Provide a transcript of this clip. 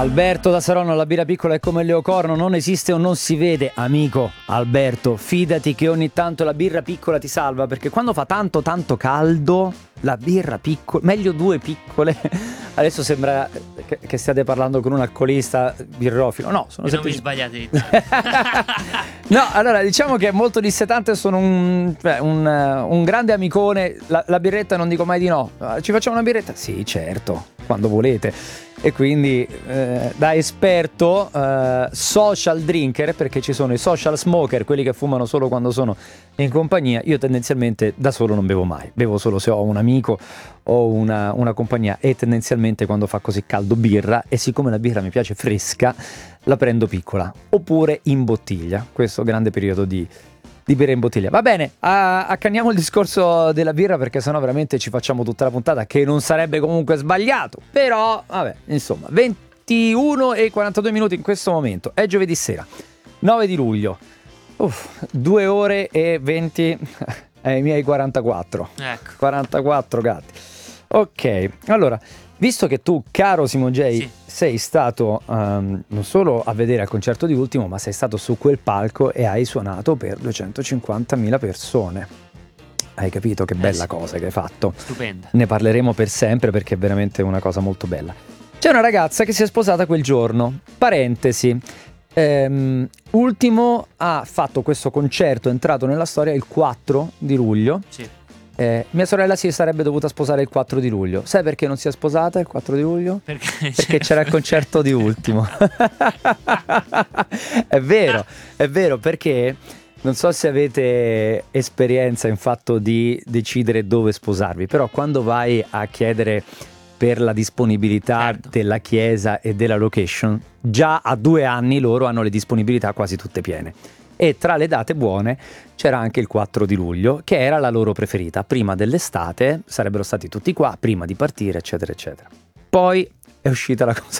Alberto da Saronno, la birra piccola è come il Leocorno, non esiste o non si vede. Amico Alberto, fidati che ogni tanto la birra piccola ti salva, perché quando fa tanto caldo, la birra piccola, meglio due piccole. Adesso sembra che stiate parlando con un alcolista birrofilo. No, sono semplici... Non mi sbagliate. No, allora diciamo che è molto dissetante, sono un grande amicone. La birretta non dico mai di no. Ci facciamo una birretta? Sì, certo, quando volete. E quindi da esperto social drinker, perché ci sono i social smoker, quelli che fumano solo quando sono in compagnia. Io tendenzialmente da solo non bevo mai, bevo solo se ho un amico o una compagnia, e tendenzialmente quando fa così caldo birra, e siccome la birra mi piace fresca la prendo piccola oppure in bottiglia, questo grande periodo di birra in bottiglia. Va bene, accanniamo il discorso della birra, perché sennò veramente ci facciamo tutta la puntata, che non sarebbe comunque sbagliato, però vabbè, insomma, 21 e 42 minuti in questo momento, è giovedì sera 9 di luglio, 2 ore e 20 ai miei 44, ecco. 44 gatti. Ok, allora, visto che tu, caro Simon J, sì, sei stato non solo a vedere al concerto di Ultimo, ma sei stato su quel palco e hai suonato per 250.000 persone. Hai capito che bella cosa che hai fatto? Stupenda. Ne parleremo per sempre, perché è veramente una cosa molto bella. C'è una ragazza che si è sposata quel giorno. Parentesi. Ultimo ha fatto questo concerto, è entrato nella storia il 4 di luglio. Sì. Mia sorella si sarebbe dovuta sposare il 4 di luglio. Sai perché non si è sposata il 4 di luglio? Perché c'era il concerto di Ultimo. È vero, perché non so se avete esperienza in fatto di decidere dove sposarvi, però quando vai a chiedere per la disponibilità, certo, della chiesa e della location, già a 2 anni loro hanno le disponibilità quasi tutte piene. E tra le date buone c'era anche il 4 di luglio, che era la loro preferita. Prima dell'estate sarebbero stati tutti qua, prima di partire, eccetera, eccetera. Poi è uscita la cosa